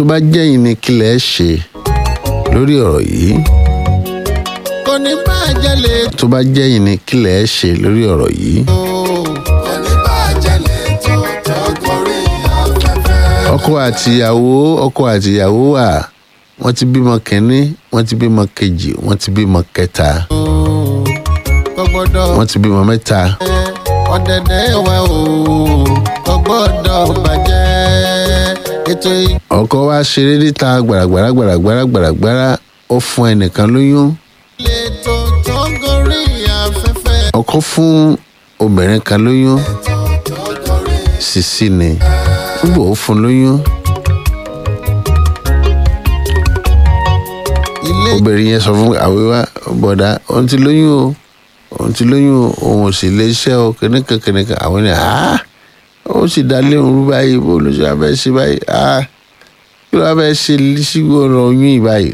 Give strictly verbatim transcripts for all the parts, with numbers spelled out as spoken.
bá jẹ́yìn ni kí lẹ ṣe lórí ọ̀rọ̀ yìí kò ní bàjẹ́ lè tó bá jẹ́yìn ni kí lẹ ṣe lórí ọ̀rọ̀ yìí. tó kò ní bàjẹ́ lè tó tó gorí afẹ́fẹ́. ọkọ àtìyàwó ọkọ àtìyàwó wà wọ́n ti bímọ kínní wọ́n ti bímọ kejì wọ́n ti bímọ kẹta kò gbọ́dọ̀ wọ́n ti bímọ mẹ́ta. ọ̀dẹ̀dẹ̀ wa o kò gbọ́dọ̀ bàjẹ́ ètò yìí. ọkọ wa ṣeré níta gbàràgbàrà gbàràgbàrà gbàràgbàrà ó fún ẹnìkan lóyún. lè tó tó gorí afẹ́fẹ́. ọkọ fún obìnrin kan lóyún tó tó gorí. Sisi ni nígbà ó fún lóyún ilé obìnrin yẹn sọ fún àwíwá bọ̀dá òun ti lóyún o òun ti lóyún o òun ò sì lè ṣẹ́ o kìnìkan kìnìkan àwọn ènìyàn áá ó sì dá léwu rú báyìí bó ló ṣe wá fẹ́ ṣe báyìí áá kí ló wá fẹ́ ṣe sígbó ọ̀rọ̀ oyún yìí báyìí.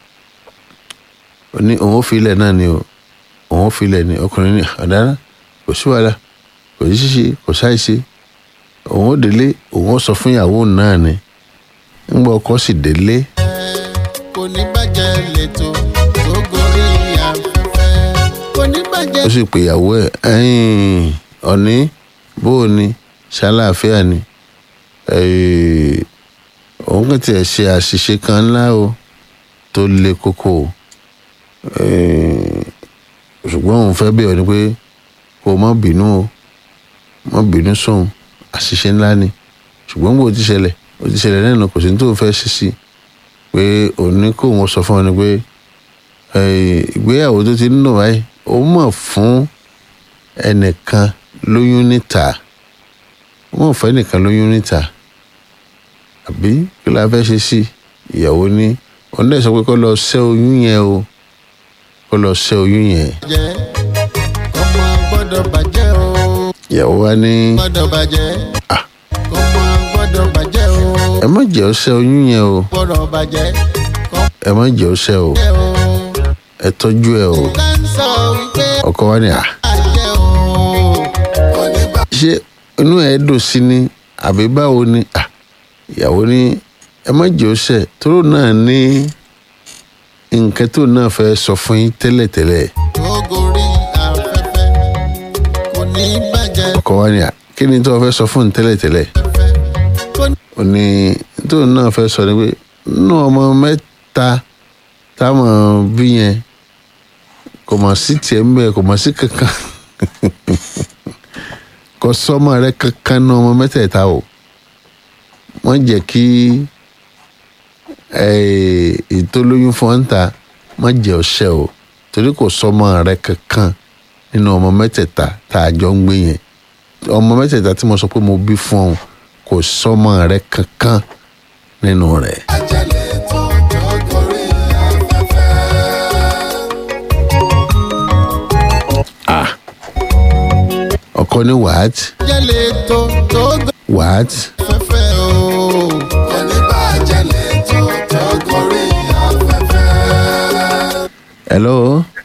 ó ní òun ò filẹ̀ náà ni o òun ò filẹ̀ ni ọkùnrin ní ọ̀daràn kò sí wàhálà kò sí ṣíṣe kò sáìṣe òun ò délé òun ò sọ fún ìyàwó náà ni ńgbà ọkọ sì délé kò ní bàjẹ́ lè tó tó gorí afẹ́fẹ́. kò ní bàjẹ́ ó sì pè ìyàwó ẹ̀ ẹ̀yìn ọ̀ní bó o ní ṣàlàáfíà ni Eh, òun kàn tiẹ̀ ṣe àṣìṣe kan ńlá o tó le koko o Eh, ṣùgbọ́n òun fẹ́ bẹ̀ ọ́ ni pé kó o má bínú o má bínú sóun àṣìṣe ńlá ni ṣùgbọ́n bó o ti ṣẹlẹ̀ o ti ṣẹlẹ̀ náà kò sí ní tó o fẹ́ ṣe sí pé òun ní kó wọn sọ fún ọ ni pé eh, ìgbéyàwó tó ti ń dùn báyìí ó mọ̀ fún ẹnìkan lóyún níta ó mọ̀ fún ẹnìkan lóyún níta àbí kí la fẹ́ ṣe sí ìyàwó ní òun dẹ̀ sọ pé kó lọ ṣẹ́ oyún yẹn o kó lọ ṣẹ́ oyún yẹn bàjẹ́ ọmọ gbọ́dọ̀ bàjẹ́ o ìyàwó wa ní gbọ́dọ̀ bàjẹ́ Ah. ọmọ gbọ́dọ̀ bàjẹ́ o ẹ má jẹ́ ó ṣẹ́ oyún yẹn o gbọ́dọ̀ bàjẹ́ ẹ má jẹ́ ó ṣẹ́ o kọ́jẹ́ o. ẹ tọ́jú ẹ o ká ń sọ wípé ọkọ wa ní à bàjẹ́ o kò ní bàjẹ́. ṣé inú ẹ dùn sí ni àbí báwo ni à ìyàwó ní ẹ má jẹ́ ó ṣẹ́ tóró náà ní nǹkan tó náà fẹ́ sọ fún yín tẹ́lẹ̀tẹ́lẹ̀ tó gorí afẹ́fẹ́ kò ní bàjẹ́ ọkọ wa ní à kí ni tó fẹ́ sọ fún un tẹ́lẹ̀tẹ́lẹ̀ kò ní ó ní tó náà fẹ́ sọ ni pé nínú ọmọ mẹ́ta táwọn bí yẹn kò mọ̀ sí tiẹ̀ ń bẹ̀ kò mọ̀ sí kankan kò sọ́mọ rẹ kankan ní ọmọ mẹ́tẹ̀ẹ̀ta o wọ́n jẹ́ kí ìtòlóyún fún ọ́n ta má jẹ́ ọ̀ṣẹ́ o torí kò sọ́mọ rẹ kankan nínú ọmọ mẹ́tẹ̀ẹ̀ta tá a jọ ń gbé yẹn ọmọ mẹ́tẹ̀ẹ̀ta tí mo sọ pé mo bí fún ọ kò sọ́mọ rẹ kankan nínú rẹ̀. bàjẹ́ lè tó tó gorí afẹ́fẹ́. ah ọkọ ní what bàjẹ́ lè tó tó gorí what afẹ́fẹ́ o kò ní bàjẹ́ lè tó tó gorí afẹ́fẹ́. hello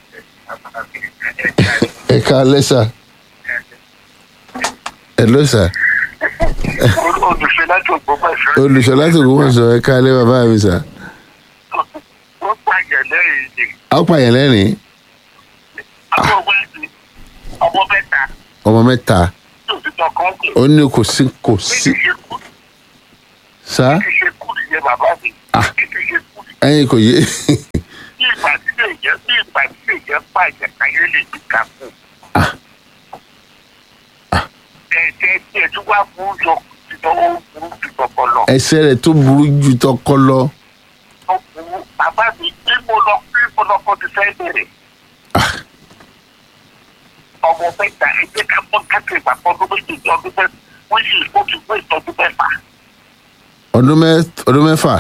ẹ káalẹ́ sà hello sà olùfẹ́ láti Ògbómọ̀ṣọ́. olùṣọ́ láti Ògbómọ̀ṣọ́ ẹ káalẹ́ bàbá mi sà wọ́n pààyàn lẹ́yìn ni. ọ̀pọ̀ àyàn lẹ́rìn àwọn ọmọ ẹ̀sìn ọmọ mẹ́ta ọmọ mẹ́ta tó ti tọkàn kù. ó ní kò sí kò bí sí ti ṣe kú sá bí ti ṣe kú nìyẹn bàbá mi. Ah. bí ti ṣe kú nìyẹn. ẹ̀yin kò yé bí ìgbà tí lè jẹ́ bí ìgbà tí lè jẹ́ pààyàn káyé lè ti kà kù. Ah. Ah. ẹ̀jẹ̀ tí ẹ̀ tún wá burú jọ tìtọ́ ó burú ju tọkọ lọ. ẹsẹ̀ rẹ̀ tó burú ju tọkọ lọ ó burú bàbá mi bí mo lọ bí mo lọ kó ti fẹ́ bẹ̀rẹ̀. Ah. ọmọ mẹ́ta ẹgbẹ́ ká mọ́ káàkiri ìgbàgbọ́ ọdún méjèèjì ọdún mẹ́fà wọ́n yìí ó ti gbé ìtọ́jú mẹ́fà. ọdún mẹ́- ọdún mẹ́fà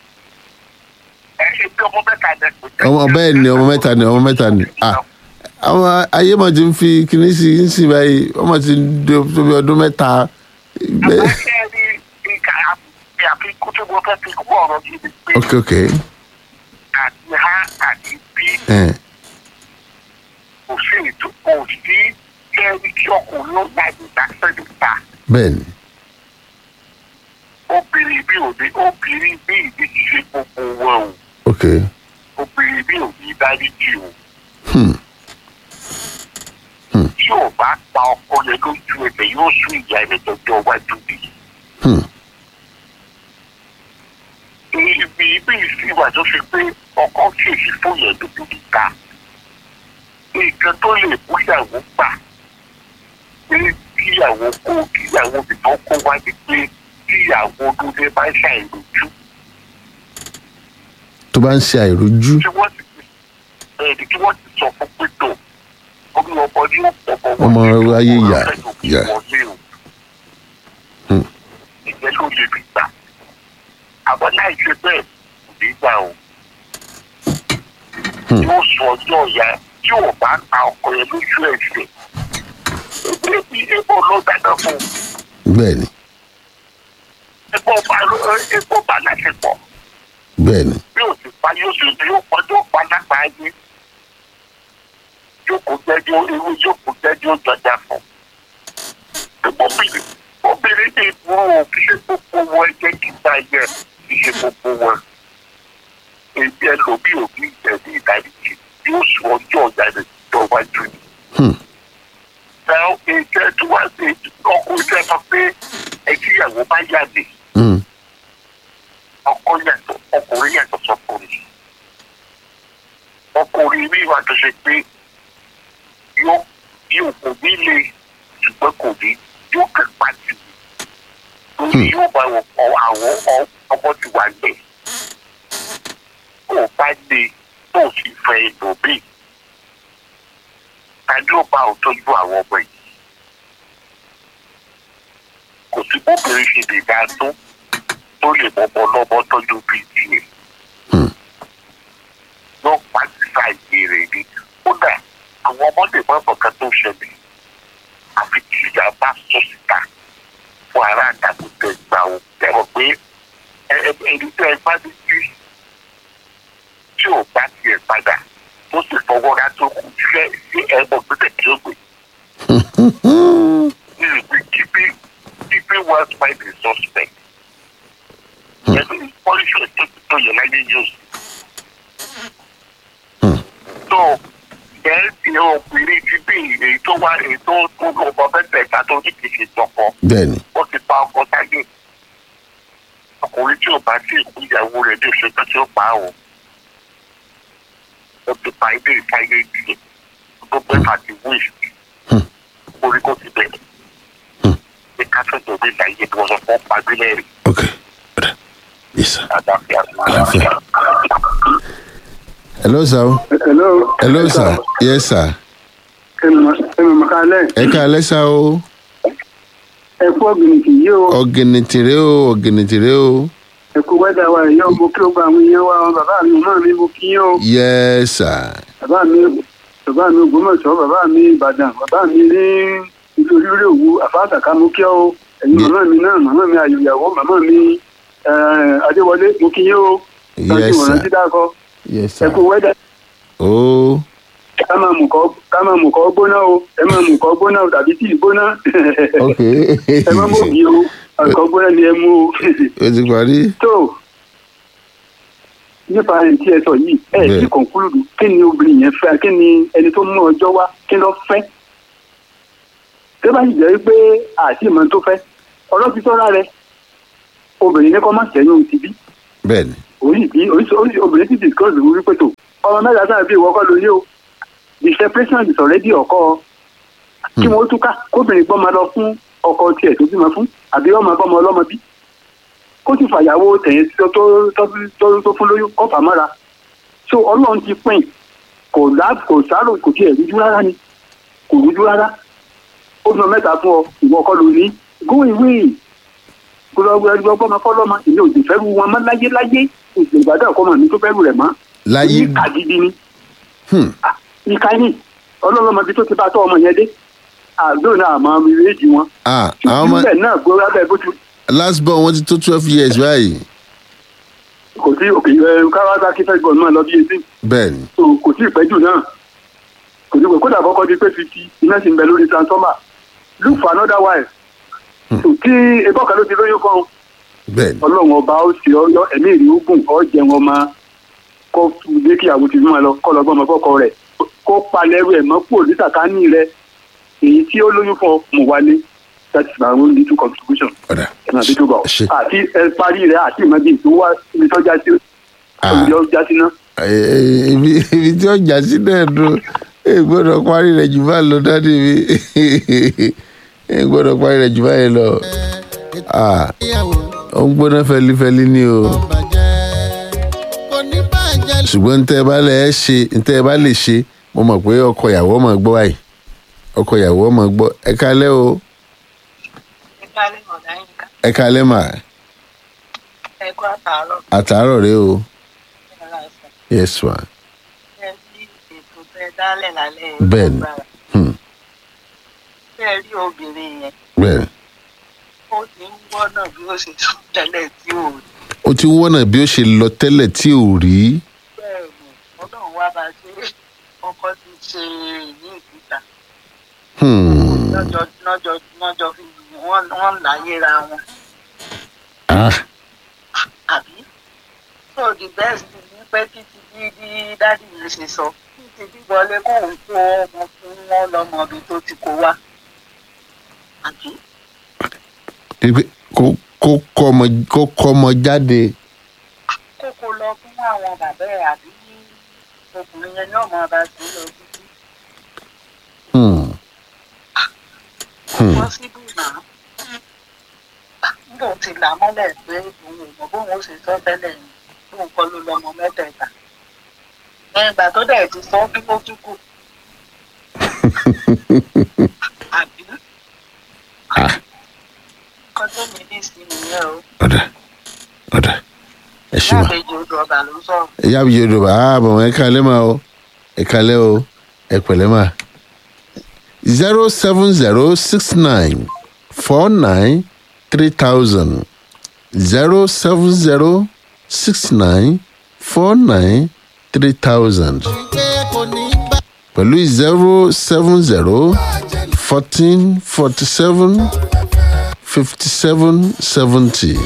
ẹ ṣe bí ọmọ mẹ́ta ẹ̀ ọmọ bẹ́ẹ̀ ni ọmọ mẹ́ta ni ọmọ mẹ́ta ni ah àwọn ayé máa ti ń fi kíní sí ń sì báyìí wọ́n máa ti ń do- tóbi ọdún mẹ́ta bẹ́ẹ̀. àbájáde ìka àfikún tí mo fẹ́ fi kú ọ̀rọ̀ yìí ni pé ok ok àti ha àti bí ẹ̀ kò sí ètò kò sí kẹ́rí kí ọkùnrin ó gba ìgbà sẹ́dúta bẹ́ẹ̀ ni ó obìnrin bí òní obìnrin bí ìdí ṣe gbogbo wọn o. ok. obìnrin bí òní dáríjì o. Hmm. Hmm. tí ò bá pa ọkọ yẹn lójú ẹsẹ̀ yóò sún ìyá rẹ̀ lọ́jọ́ iwájú bí. Hmm. ibi ibi ìsìnwá tó fi pé ọkọ ṣèṣì fún yẹn lójú níta. nǹkan tó lè mú ìyàwó gbà pé kíyàwó kó kíyàwó ìtàn kó wá ní pé kíyàwó lóde bá ṣàìrójú. tó bá ń ṣe àìrójú. tí wọ́n ti ẹni tí wọ́n ti sọ fún pé tó orí ọmọ ní ọ̀pọ̀ ọmọ ayé yà yà. ìjẹ́ ló lè fi gbà àmọ́ láì ṣe bẹ́ẹ̀ kò ní gbà o. yóò sọ ọjọ́ ìyá tí ò bá ta ọkọ yẹn lójú ẹsẹ̀ ẹgbẹ́ bí epo ló dáná fún. bẹ́ẹ̀ni. epo bá epo bá láṣepọ̀. bẹ́ẹ̀ni. bí o ti pa yóò ṣe bí ó pọ́jọ́ pa lápá ayé yóò kó jẹ́jọ́ irú yóò kó jẹ́jọ́ jọjà fún. obìnrin obìnrin ní ìbúrò kí ṣe gbogbo wọn ẹgbẹ́ kíta yẹ kí ṣe gbogbo wọn. èyí ẹlòmí òbí ìtẹ̀lé ìdáríjì yóò sọ ọjọ́ ọ̀yà rẹ̀ tó wájú ni. Now, ìjẹ́ tí wọ́n ṣe ọkùnrin tẹ́ sọ pé ẹ̀kíyàwó bá yàgbé. ọkọ yàtọ̀ ọkùnrin yàtọ̀ sọkùnrin. ọkùnrin mi wà tó ṣe pé yóò yóò kò ní le ṣùgbọ́n kò ní yóò kẹ́ pàtì. torí yóò bá àwọn ọmọ ti wà gbẹ̀. kó o bá lè tó o sì fẹ́ ẹlòmíì. tàbí ó bá ò tọ́jú àwọn ọmọ yìí. kò sí bóbìnrin ṣe lè dá tó tó lè mọ́mọ́ lọ́mọ́ tọ́jú bíi tiẹ̀. yóò pàṣípà ìyè rẹ̀ ni. kódà àwọn ọmọdé mọ́mọ́ kan tó ṣẹlẹ̀ àfi tí ìyá bá sọ síta fún ará àdàbò tẹ̀ gbà ó tẹ̀rọ pé ẹni tẹ́ ẹ bá ní bí tí ò bá tiẹ̀ padà ó sì fọwọ́ ra tó kù ṣẹ́ sí ẹ̀mọ́ gbẹ́dẹ̀ tí ó gbé. ní ìwé keeping keeping one's mind in suspect. ẹni pọ́líṣọ̀ tó tó yẹ láyé yóò sí. tó ẹ ti obìnrin ti bí èyí tó wá èyí tó tó lọ bọ mẹ́tẹ̀ẹ̀ta tó ní kìí ṣe tọkọ. bẹ́ẹ̀ni. ó ti pa ọkọ sáyé. ọkùnrin tí ò bá tí ì kú ìyàwó rẹ̀ ní ìṣẹ́jọ́ tí ó pa á o. ó ti pa ilé ìsáyé ìdílé tó bẹ́ẹ̀ àti wíìsì orí kò ti bẹ̀rẹ̀ ní kásẹ̀tò ní ìdáyé tí wọ́n sọ fún pàgbélẹ̀ rẹ̀. ok ọ̀dà yes sir. àdáfíà àlàáfíà. hello sir. hello. hello sir. yes sir. ẹnu mọ̀kálẹ̀. ẹ káalẹ́ sá o. ẹ kú ọ̀gìnìtì yìí o. ọ̀gìnìtì rẹ o ọ̀gìnìtì rẹ o. ẹ kú wẹ́dà wa ẹ̀yọ́ mo kí ó gba àwọn èèyàn wa bàbá mi mọ́ mi mo kí yín o. yes sir. bàbá mi bàbá mi Ògbómọ̀ṣọ́ bàbá mi Ìbàdàn bàbá mi ní nítorí orí òwú àfáàtàkà mo kí ọ o. ẹ̀yin màmá mi náà màmá mi àyòyàwó màmá mi Adéwọlé mo kí yín o. yes sir. yes sir. ẹ kú wẹ́dà. ooo. ká máa mú kọ́ ká máa mú kọ́ gbóná o ẹ máa mú kọ́ gbóná o tàbí tí ì gbóná. ok. ẹ má mọ̀ bí o ọkọ̀ gbóná ni ẹ mú o. o ti parí. tó nípa ẹni tí ẹ sọ yìí ẹ ẹ ti kọ̀ǹkúlùdù kí ni obìnrin yẹn fẹ́ kí ni ẹni tó mú ọjọ́ wá kí ló fẹ́. tó bá sì jẹ́ pé àti ìmọ̀ tó fẹ́ ọ̀rọ̀ ti sọ́ra rẹ obìnrin ní kọ́ má sẹ́yìn ti bí. bẹ́ẹ̀ni. oríṣi oríṣi obìnrin ti discuss wí pé tó ọmọ mẹ́ta sáà bí ìwọ́kọ́ lóye o the separation is already ọkọ kí wọ́n túká kóbìnrin gbọ́mọ lọ fún ọkọ tiẹ̀ tó bímọ fún àbí ọmọ gbọ́mọ ọlọ́mọ bí kó sì fàyàwó tẹ̀yìn tó tó fún lóyún kó fà mọ́ra so ọlọ́run ti pín kò dá kò sáró kò tiẹ̀ rújú rárá ni kò rújú rárá ó bímọ mẹ́ta fún ọ ìwọ ọkọ ló ní go away gbọdọ̀ ẹgbẹ́ ọmọ fọlọ́mọ ìní òsì fẹ́rù wọn mọ́ láyé láyé ìgbàdàn ọkọ mọ̀ ní tó fẹ́rù rẹ̀ mọ́ láyé ní kàdídí ni ìka ní ọlọ́lọ́mọdé tó ti bá tọ́ ọmọ yẹn dé àdó náà àmọ́ méjì wọn. àwọn ọmọ ìbílẹ̀ náà gbọ́ lábẹ́ bó ti. last born wọn ti tó twelve years báyìí. kò sí òkè ẹ káwáta kí fẹ́ gbọ́n náà lọ bí etí. bẹ́ẹ̀ni. kò sí ìpẹ́jù náà kò sí pé kódà kọ́kọ́ di pé fifty iná sì ń bẹ lórí transformer look for another wife. tí ebọ́ kan ló ti lóyún kan bẹ́ẹ̀ni ọlọ́run ọba ó sì ọ ẹ̀mí ìrì ogun ọ jẹun ọmọ kó gbé kí àwọn ti fún ẹ lọ kọ́ lọ gbọ́mọ fọ́kọ rẹ̀ kó palẹ̀rù ẹ̀ mọ́ kúrò ní sàkání rẹ̀ èyí tí ó lóyún fún ọ mú wálé that is my own little contribution. ọ̀dà ẹ̀ máa bí tó bọ̀ ṣe àti ẹ parí rẹ̀ àti ìmọ̀bí tó wá ibi tó já sí ibi tó já sí náà. Eh, ibi ibi tí ọjà sí náà dùn ẹ gbọ́dọ̀ parí rẹ̀ jù bá lọ dáadé mi ẹ gbọ́dọ̀ parí rẹ̀ jù báyìí lọ Ah, ìyàwó ó ń gbóná fẹlifẹli ni o bàjẹ́ kò ní bàjẹ́ ṣùgbọ́n ntẹ́ ẹ bá lè ṣe ntẹ́ ẹ bá lè ṣe mo mọ̀ pé ọkọ ìyàwó ọmọ gbọ́ báyìí ọkọ ìyàwó ọmọ gbọ́ ẹ kálẹ́ o ẹ kálẹ̀ ọ̀dà yín ká ẹ kálẹ́ mà ẹ kó àtàárọ̀ àtàárọ̀ rẹ o ẹ ra ẹsẹ̀ yes ma ẹ sí ètò tẹ dálẹ̀ lálẹ́ ẹ̀ Bẹ́ẹ̀ni. Hmm, bẹ́ẹ̀ rí obìnrin yẹn bẹ́ẹ̀ ó ti ń gbọ́nà bí ó ṣe tún tẹ́lẹ̀ tí ò rí ó ti ń wọ́nà bí ó ṣe lọ tẹ́lẹ̀ tí ò rí bẹ́ẹ̀ ni ọlọ́run wá bá ṣe ọkọ ti ṣe ní ìkúta Hmm, lọ́jọ́ lọ́jọ́ lọ́jọ́ fi wọ́n wọ́n ń láyé ra wọn ah, àbí so the best ni pé títí bí bí dádì yẹn ṣe sọ títí bí wọlé kóun kó ọmọ fún wọn lọmọ ibi tó ti kó wá àbí pé kó kó kọ́ ọmọ kó kọ́ ọmọ jáde kókó lọ fún àwọn bàbá ẹ̀ àbí ọkùnrin yẹn náà máa bá sí lọ títí Hmm, hmm, wọ́n síbù náà nígbà tí là mọ́lẹ̀ pé òun ò mọ̀ bóun ó ṣe sọ tẹ́lẹ̀ ni bóun kọ́ ló lọ́mọ mẹ́tẹ̀ẹ̀ta ẹ̀yìn ìgbà tó dẹ̀ ti sọ kí ló tún kù àbí ah, kan tó mi ní sí nìyẹn o ọ̀dà ọ̀dà ẹ ṣe mà. láàbẹ̀jì odò ọba ló sọ̀rọ̀. ìyá mi yorùbá ààbọ̀ ẹ kálẹ́ mà o ẹ kálẹ́ o ẹ pẹ̀lẹ́ mà. zero seven zero six nine four nine three thousand zero seven zero six nine four nine three thousand pé kò ní bàjẹ́ pẹ̀lú zero seven zero fourteen forty seven fifty seven seventy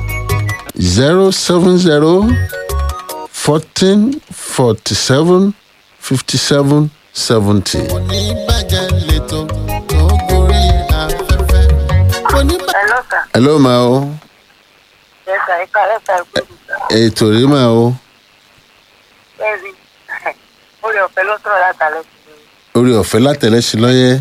zero seven zero fourteen forty seven fifty seven seventy. kò ní bàjẹ́ lẹ́tọ̀ tó gorí afẹ́fẹ́ kò ní bàjẹ́. ẹ lọ́sà hello ma o ẹ̀ka ẹ̀ka ẹ̀ka ìgbòdìsá ètò rí ma o ẹ̀rí orí ọ̀fẹ́ ló sọ̀rọ̀ látàlẹ́ sí i. orí ọ̀fẹ́ látẹ̀lẹ́sí lọ́yẹ́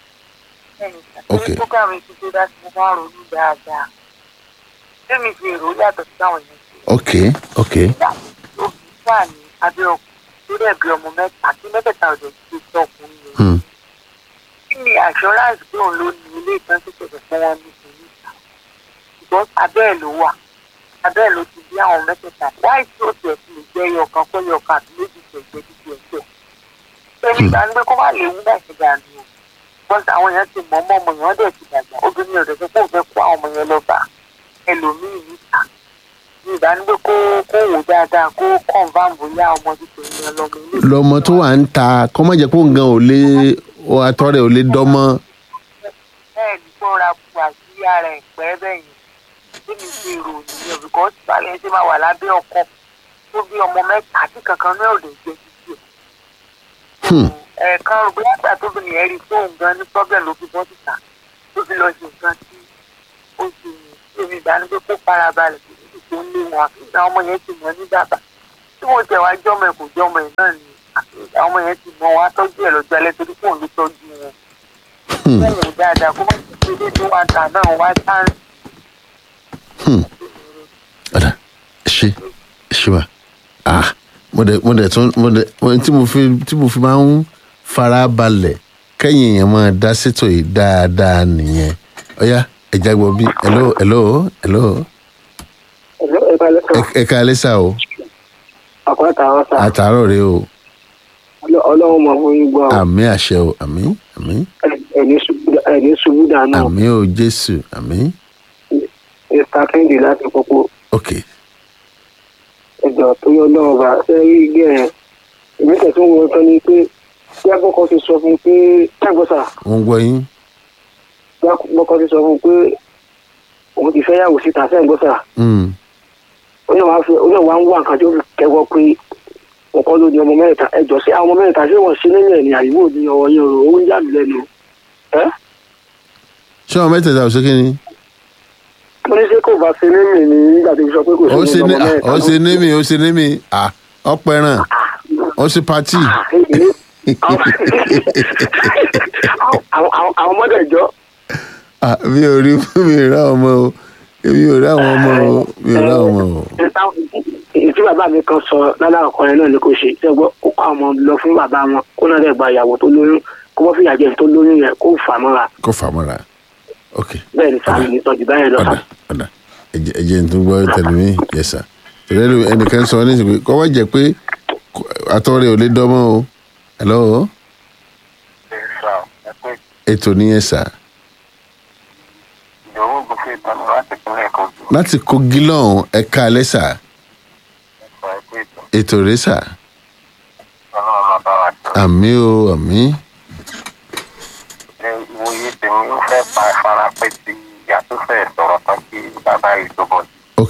Ok. ní program yìí ti dé láti mo máa ń ronú dáadáa lẹ́mi fi èrò yàtọ̀ sí àwọn èèyàn sí ok ok ìgbà òbí wà ní abẹ́ ọkùnrin tó dẹ̀ bí ọmọ mẹ́ta tí mẹ́tẹ̀ẹ̀ta ọ̀dọ̀ ti ṣe ọkùnrin yẹn hmm. kí ni assurance pé òun ló ní ilé ìtàn tó ṣẹ̀ṣẹ̀ fún wọn ní ìlú ìta ṣùgbọ́n abẹ́ ẹ̀ ló wà abẹ́ ẹ̀ ló ti bí àwọn mẹ́tẹ̀ẹ̀ta wáyé tí ó tiẹ̀ fi lè jẹ́ ẹyọkan pé ẹyọkan àti méjì tẹ̀gbẹ́ títí ẹ̀jẹ̀ pẹ̀lú ìgbà ń gbé kó má lè wú náà ṣe dànù o bọ́sì àwọn èèyàn ti mọ̀ ọmọ ọmọ èèyàn dẹ̀ ti dàgbà obìnrin ọ̀dọ̀ tó kó fẹ́ kó àwọn ọmọ yẹn lọ bá ẹlòmíì níta ní ìdánilé kó kó wò dáadáa kó confam bóyá ọmọ títí yẹn lọmọ ilé lọmọ tó wà ń ta kọ́ má jẹ́ kó nǹkan ò lé o atọ́ rẹ̀ ò lé dánmọ́ bẹ́ẹ̀ ni kó ra bu àṣírí ara ẹ̀ pẹ́ bẹ́ẹ̀ yẹn tí mi fi rò nìyẹn bìkọ́ balẹ̀ ṣe máa wà lábẹ́ ọkọ tó bí ọmọ mẹ́ta àti kankan náà ò lè jẹ títí ẹ̀ Hmm. ẹ̀ẹ̀kan rò bóyá àgbà tóbi nìyẹn rí fóun gan ní problem ló fi bọ́ síta tó fi lọ ṣe nǹkan tí ó ṣe yẹn tí èmi ìgbà ní pé kó fara balẹ̀ kí ní tó ń lé wọn àti ìgbà ọmọ yẹn ti mọ̀ ní bàbá tí mo tẹ̀ wá jọ́mọ ẹ̀ kò jọ́mọ ẹ̀ náà ni àti ìgbà ọmọ yẹn ti mọ̀ wá tọ́jú ẹ̀ lọ́jọ́ alẹ́ torí fóun ló tọ́jú wọn Hmm. fóun ò dáadáa kó má ti ṣe dé tó wà tà náà wá sáré. Hmm. ọ̀dà ẹ ṣe ẹ ṣe wa ah mo dẹ̀ mo dẹ̀ tún mo dẹ̀ mo tí mo fi tí mo fi máa ń fara balẹ̀ kẹ́yìn èèyàn máa dá sétò yìí dáadáa nìyẹn ọ̀yá ẹ̀já gbọ́ bí hello hello hello ẹ̀lọ́ ẹ̀ka lẹ́sọ̀ ẹ ká lẹ́sà o àkọ́tà àwọn sà àtàárọ̀ rẹ o ọlọ́run mọ̀ fún yín gbọ́ àmì àṣẹ o àmì àmì ẹ̀ní ṣubú dànù àmì o jésù àmì mr kẹ́hìndé láti pópó ok ẹ̀jọ̀ tó yọ lọ́wọ́ bá ṣe rí igi ẹ̀ ìgbésẹ̀ tó ń wọ tán ni pé bí agbọ́kọ̀ ti sọ fún un pé tágbọ́sà wọ́n gbọ́ yín bí agbọ́kọ̀ ti sọ fún un pé òun ti fẹ́ yàwó síta fẹ́ ń gbọ́ sà. Mm. ó yẹ wá fẹ́ ó yẹ wá ń wá nǹkan tó fi kẹ́wọ́ pé ọkọ ló ní ọmọ mẹ́ta ẹjọ́ sí àwọn ọmọ mẹ́ta ṣé wọ́n ṣe nílẹ̀ ní àyíwò ní ọwọ́ yẹn o ó ń yà mí lẹ́nu. ẹ́ ṣé ọmọ mẹ́tẹ̀ẹ̀ta ò ṣe kí ni. mo ní ṣé kò bá ṣe ní mi ní nígbà tó fi sọ pé kò ó sí ṣe ní ní ọmọ mẹ́ta. ó ṣe ní mi ó ṣe ní mi ah ọpẹran ó ṣe pati. àwọn ọmọdé ìjọ. ah mi ò rí mi ò rá ọmọ o mi ò rá àwọn ọmọ o mi ò rá ọmọ o. ìtí bàbá mi kan sọ lálẹ́ ọkùnrin náà ni kò ṣe ṣe gbọ́ kó kọ́ àwọn ọmọ lọ fún bàbá wọn kó náà dẹ̀ gba ìyàwó tó lóyún kó wọ́n fìyà jẹ tó lóyún yẹn kó fà mọ́ra. kó fà mọ́ra ok. bẹ́ẹ̀ ni sáà ní tọ́jú báyẹn lọ. ọ̀dà ọ̀dà ẹ̀jẹ̀ ń tún gbọ́ tẹ̀lémí yẹ̀sà tẹ̀lé ẹnìkan sọ ní ìsìnkú kọ́ wá jẹ́ pé àtọ́rẹ́ ò lè dánmọ́ o. hello. ètò nìyẹn sà. ìyàwó gbèsè ìtọ́jú láti ìpínlẹ̀ Kogi. láti Kogi lọ́hùn ẹ̀ka alẹ́ sà. ètò rẹ̀ sà. ọlọ́run máa bá wa jọ. àmì o àmì. ìwòye tèmi ó fẹ́ pa ìfarapẹ́ ti ìyá tó fẹ́ sọ̀rọ̀ kan kí bàbá yìí tó bọ̀. ok.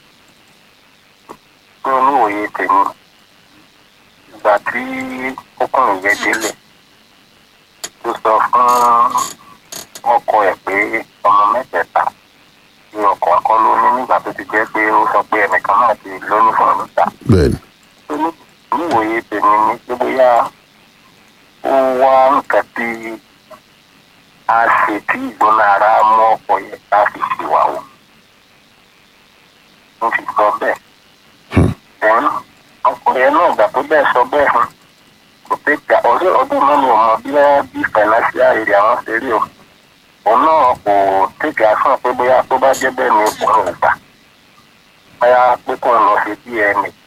ní oníwòye tèmi ìgbà tí ọkùnrin yẹn délé tó sọ fún ọkọ ẹ̀ pé ọmọ mẹ́tẹ̀ẹ̀ta ni ọkọ akọ́ ló ní nígbà tó ti jẹ́ pé ó sọ pé ẹnìkan náà ti lóyún fún ọdún ta. bẹ́ẹ̀ni. oníwòye tèmi ní pé bóyá ó wá nǹkan tí a ṣe tí ìgbóná ara mú ọkọ yẹn tá a fi ṣìwà wò. mo fi sọ bẹ́ẹ̀. ẹ̀ẹ́n ọkùnrin yẹn náà gbà tó bẹ́ẹ̀ sọ bẹ́ẹ̀ fún kò pé gbà ọdún ọdún náà ni ọmọ bí wọ́n bí financial area wọn ṣe rí o. òun náà kò tètè àfihàn pé bóyá tó bá jẹ́ bẹ́ẹ̀ ni òun ò gbà. bóyá pé kò ń lọ sí D N A.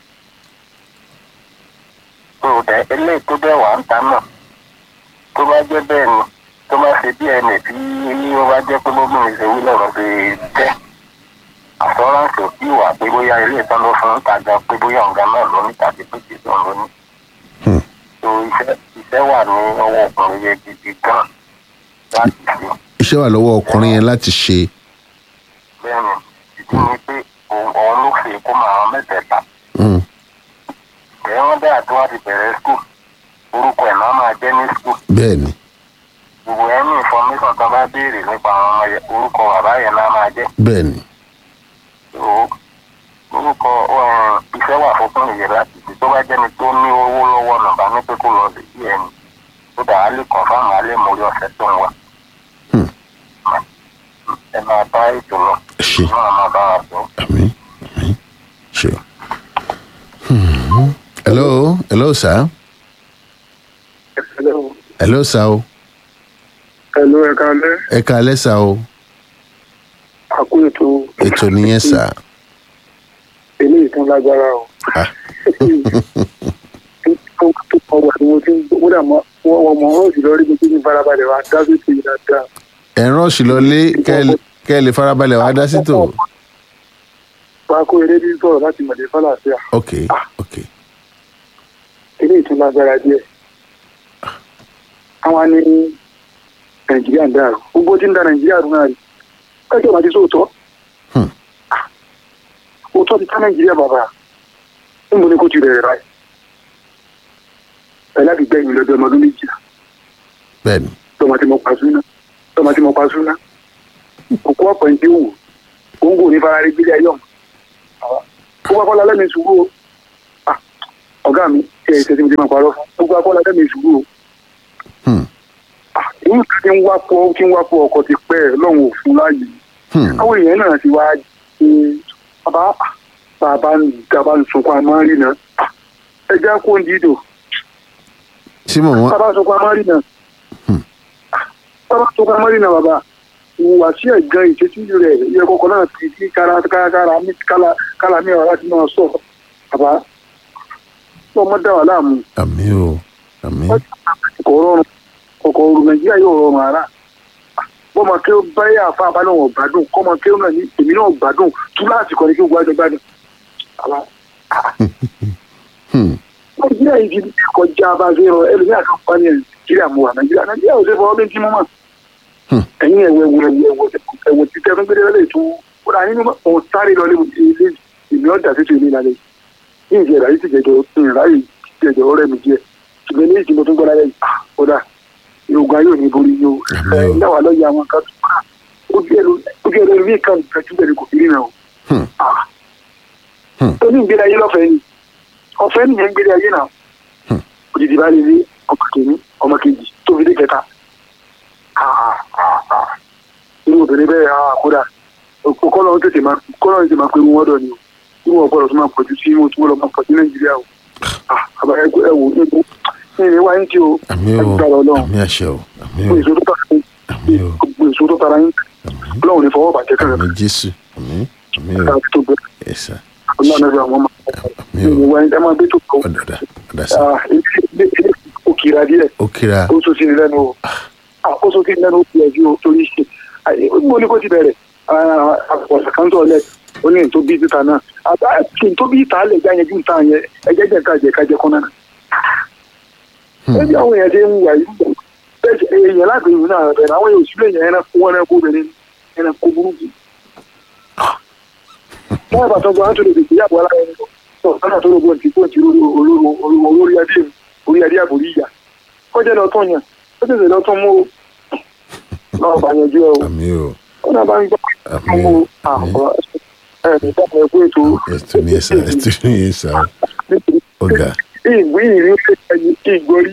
tó o dẹ eléyìí tó bẹ́ẹ̀ wà ń ta náà tó bá jẹ́ bẹ́ẹ̀ ni tó bá ṣe D N A tí ó bá jẹ́ pé lóbìnrin ṣe wí lọ́rọ̀ ṣe jẹ́ àsọ́ránsì ò tí wà pé bóyá ilé ìtàn ló fún ìtajà pé bóyá ọ̀gá náà ló ní tàbí pé kì í sọ̀ ló ní. tó iṣẹ́ iṣẹ́ wà ní ọwọ́ ọkùnrin yẹn gidi gan láti ṣe. iṣẹ́ wà lọ́wọ́ ọkùnrin yẹn láti ṣe. bẹ́ẹ̀ni ìdí ni pé òun ló fi kó máa mẹ́tẹ̀ẹ̀ta. bẹ́ẹ̀ wọ́n dáa tí wọ́n ti bẹ̀rẹ̀ skul orúkọ ẹ̀ náà máa jẹ́ ní skul. bẹ́ẹ̀ni. gbogbo ẹni information tó bá béèrè nípa àwọn ọmọ yẹn orúkọ bàbá yẹn náà máa jẹ́. bẹ́ẹ̀ni. orúkọ iṣẹ́ wà fún ìyẹn láti ṣe tó bá jẹ́ni tó ní owó lọ́wọ́ nàbà ní pé kó lọ sí sí ẹni tó dà á lè kàn fáwọn alẹ́ mórí ọ̀sẹ̀ tó ń wà. ẹ máa bá ètò lọ. ṣe náà máa bá wa sọ. àmín àmín ṣe. hello hello sir. hello sir o. hello ẹ káalẹ́. ẹ káalẹ́ sir o. àkó ètò. ètò nìyẹn sir. eléyìí tún lágbára o. tó kọ wà ní mo ti ń gbọ́dọ̀ mọ wọn mọ ọ́n sì lọ rí mi tí mi farabalẹ̀ wá dá sí ti dáadáa. ẹ̀ ń rọ̀ṣì lọ lé kẹ́ ẹ lè farabalẹ̀ wá dá sí tò. wàá kó eré bí sọ̀rọ̀ láti mọ̀lẹ́ fàlàfíà. ok ok. eléyìí tún lágbára díẹ̀. àwọn ní nàìjíríà ń dàrú gbogbo tí ń da nàìjíríà rú náà rí kẹ́kẹ́ bá ti sóòótọ́. òótọ́ ti ká nàìjíríà bàbá níbo ni kò ti rẹ̀ ráì ẹ̀ láti gbẹ̀yìn lọ́dọ̀ ọmọdún méjìlá. bẹ́ẹ̀ni. tọmọ tí mo pa súná tọmọ tí mo pa súná òkú ọ̀pọ̀ ẹni tí ó wù kóńgò ní farare gbélé ayọ̀ gbogbo akọ́lá lẹ́mi ìṣubú o ọ̀gá mi ṣe ẹ̀ṣẹ̀ tí mo ti máa parọ́ fún gbogbo akọ́lá lẹ́mi ìṣubú o. ìwé kan tí ń wá pọ̀ tí ń wá pọ̀ ọkọ̀ ti pẹ́ lọ́hùn òfin láàyè àwọn èèyàn náà ti wá ṣe bàbá bàbá bàbá ń sunkún amárì náà ẹ já kó ń dídò tí mo wọ́n. bàbá sunkún amárì náà bàbá sunkún amárì náà bàbá wà sí ẹ̀gán ìṣesí rẹ̀ yẹ kọ́kọ́ náà ti di kára kára mi kára kára mi ọ̀rá láti máa sọ bàbá ọmọ dá wà láàmú. àmì o àmì. kò rọrùn ọkọ̀ òru nàìjíríà yóò rọrùn ara bọ́mọ kí ó bá yà fún abá náà gbádùn kọ́mọ kí ó náà ní èmi náà gbádùn túláàsì kan ní kí ó gbádùn gbádùn. nàìjíríà yìí ti kọjá bá a ṣe rọ ẹlòmíràn kan pa ní nàìjíríà mú wa nàìjíríà nàìjíríà ò ṣe fọwọ́ bí tí mo mọ̀. ẹ̀yin ẹ̀wọ̀ ẹ̀wọ̀ ẹ̀wọ̀ ẹ̀wọ̀ ti tẹ́ fún gbẹ́dẹ́ lè tún kódà nínú òun sáré lọ ilé ìmí ọ̀dà títí ilé ìlànà yìí ní ìdí ẹ̀rọ yìí ti jẹjọ ìráyè jẹjọ ọ̀rẹ́ mi díẹ̀ ṣùgbọ́n ní ìdí mo tún gbọ́dá lẹ́yìn kódà ìrògùn ayé ò ní borí yóò ẹ̀ náwà lọ́yẹ̀ àwọn kan tó kà ó bí ẹ̀rọ ní ìkan ìfẹ́jú bẹ̀rẹ̀ kò fi rí náà ó ní ìgbéra ayé lọ́fẹ̀ẹ́ ni ọ̀fẹ́ nìyẹn gbéra ayé náà òdìdí bá lè rí ọmọ kìíní ọmọ kejì tó fi dé kẹta irú obìnrin bẹ́ẹ̀ kódà kọ́lọ́ tètè máa kọ́lọ́ tètè máa pé wọn dọ̀ ni o irú ọ̀pọ̀lọ̀ tó máa pọ̀jù sí wọn tí wọ́n lọ máa pọ̀ sí nàìjíríà o àbá ẹ wò ní ìbò ní ìrìn wáyé tí o agbára ọlọ́run àmì àṣẹ o àmì o gbogbo èso tó tara yín gbogbo èso tó tara yín ọlọ́run ní fọwọ́ bàjẹ́ kẹrẹ àmì jésù àmì àmì o láti tó bẹ̀rẹ̀ ẹ̀sà ọlọ́run náà àwọn ọmọ àmì ní o ìrìn wáyé ẹ máa gbé tó kọ́ ọ̀dọ̀dà ọ̀dàsá ó kira díẹ̀ ó kíra ó tó sí ní lẹ́nu o ó tó sí ní lẹ́nu ó fi ẹ̀jú o torí ṣe mo ní kó ti bẹ̀rẹ̀ ọ̀sẹ̀ kan tó lẹ̀ ó ní tó bí títa náà kí n tó bí ìta lẹ̀ já yẹn ju ìta yẹn ẹ̀jẹ̀ jẹ̀ ká jẹ̀ ká jẹ̀ kọ́nà náà. ẹbí àwọn èèyàn ṣe ń wà yìí bẹ́ẹ̀ èèyàn láti ìlú náà bẹ̀rẹ̀ àwọn èèyàn òṣìlẹ̀ yẹn ẹran kó wọn ẹran kó bẹ̀rẹ̀ ẹran kó burúkú. wọ́n bá tọ́gbọ́n á tó lè dèjì yàgò aláwọ̀ ẹni tó sọ́nà tó lóògùn ti kóòtù olórí adé orí adé àbòrí ìyá kọjá lọ tán yàn ó tẹ̀sẹ̀ lọ tán mú náà bá yẹn jẹ́ o àmì o ó náà bá ń gbọ́ àwọn àbọ̀ ẹ̀ẹ́dẹ̀ dábàá ẹ̀kú ètò ẹ̀tù ní ẹ̀sà ẹ̀tù ní ẹ̀sà ọ̀gá ìgbé ìrírí ẹ̀yìn kí ìgbórí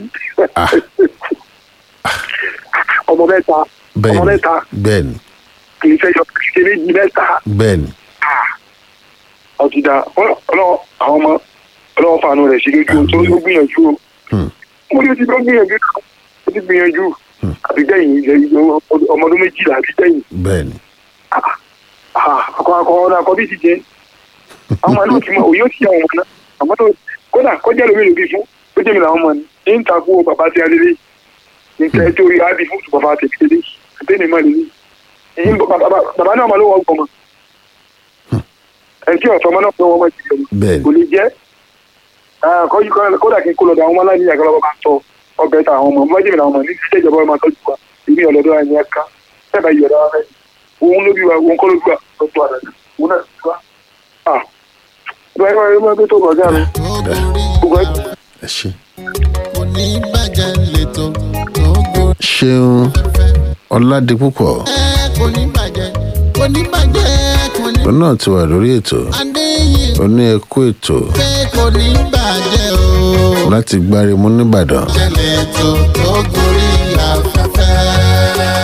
ọmọ mẹ́ta ọmọ mẹ́ta bẹ́ẹ̀ni kì í fẹ́ yọ kékeré yìí mẹ́ta bẹ́ẹ̀ni ọ̀tìdá ọlọ́wọ́ àwọn ọmọ ọlọ́wọ́ fàánù rẹ̀ sí lójú tó ló gbìyànjú o mo ní o ti gbọ́ gbìyànjú o ti gbìyànjú àbígbẹ̀yìn ọmọdún méjìlá àbígbẹ̀yìn bẹ́ẹ̀ni akọ akọ ọ̀nà akọ bí ti jẹ́ àwọn ọmọ náà ti mọ òye ó ti yà wọn náà àmọ́ tó kódà kọjá lómi lòbí fún ó jẹ́ mi làwọn ọmọ ni ní ta kú bàbá tí a lélẹ̀ nǹkan ẹ̀ tó rí àbí fún bàbá tẹ̀lé lélẹ̀ àtẹ́ni má lélẹ̀ bàbá náà máa ló wọ́n gbọ́n mọ́ ẹ̀ tí ọ̀tọ̀ ọmọ náà fún wọn mọ́ ìjìnlẹ̀ kò lè jẹ́ kódà kí n kó lọ́dọ̀ àwọn ọmọ aláìní àgbàlá bàbá ń tọ ọbẹ̀ ta àwọn ọmọ mọ́jì mi làwọn ọmọ ní ìṣẹ́ ìjọba ọmọ àtọ́jú wa ìní ọ̀lọ́dọ̀ àyìn ẹ̀ka sẹ́ẹ̀bà ìyọ̀dọ̀ wa fẹ́ẹ́ òun ló bí wa òun kọ́ ló bí wa lọ́tọ́ àdá òun náà ti wá. ìgbà yẹn wọ́n yóò máa gbé tó kọjá mi. ẹ ṣe. kò ní bàjẹ́ lẹ́tọ̀ tó gbó. ṣeun ọládipúpọ̀ ẹ kò ní bàjẹ́ kò ní bàjẹ́ kò ní. òun náà ti wà lórí ètò adéyìn ó ní ẹkú ètò pé kò ní bàjẹ́ o. láti gbárimú nìbàdàn. jẹ́lẹ̀ tó tó gorí afẹ́fẹ́.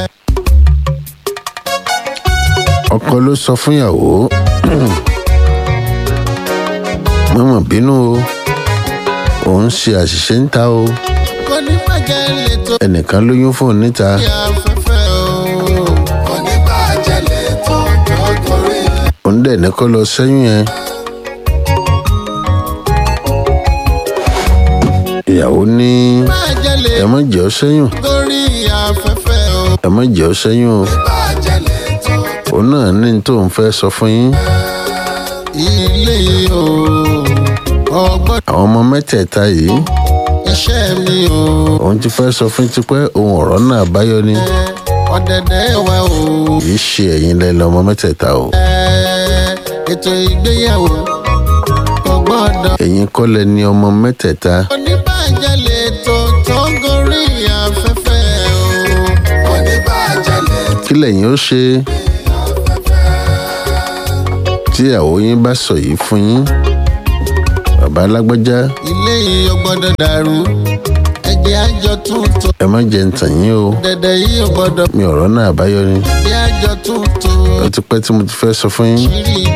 ọkọ ló sọ fún ìyàwó mọ̀mọ́ bínú o òun ṣe àṣìṣe ń ta o kò ní bàjẹ́ lẹ́tọ̀ ẹnìkan lóyún fún un níta afẹ́fẹ́ o. kò ní bàjẹ́ lẹ́tọ̀ tó gorí. òun dẹ̀ ní kó lọ sẹ́yìn yẹn ìyàwó ní bàjẹ́ ẹ lẹ́tọ̀ má jẹ́ ọ sẹ́yìn gorí afẹ́fẹ́ o. ẹ má jẹ́ ọ sẹ́yìn o bàjẹ́ lẹ́tọ̀ òun náà ní tóun fẹ́ sọ fún yín ilé o. ọgbọ́n àwọn ọmọ mẹ́tẹ̀ẹ̀ta yìí iṣẹ́ mi o. òun ti fẹ́ sọ fún yín tipẹ́ ohun ọ̀rọ̀ náà báyọ̀ ni ọ̀dẹ̀dẹ̀ wa o. kì í ṣe ẹ̀yin lẹ́nu ọmọ mẹ́tẹ̀ẹ̀ta o ètò ìgbéyàwó kò gbọ́dọ̀. ẹ̀yin kọ́ lẹ ní ọmọ mẹ́tẹ̀ẹ̀ta oníbàjẹ́ lè tó tó gorí afẹ́fẹ́ o. oníbàjẹ́ lè tó. kí lẹ̀yin ó ṣe tí ìyàwó yín bá sọ yìí fún yín bàbá alágbájá ilé yìí ò gbọ́dọ̀ dàrú ẹ̀jẹ̀ àjọ tuntun. ẹ má jẹ́ ń tàn yín o dẹ̀dẹ̀ yìí ò gbọ́dọ̀. mi ọ̀rọ̀ náà báyọ̀ ni ẹ̀jẹ̀ àjọ tuntun. ó ti pẹ́ tí mo ti fẹ́ sọ fún yín ṣírí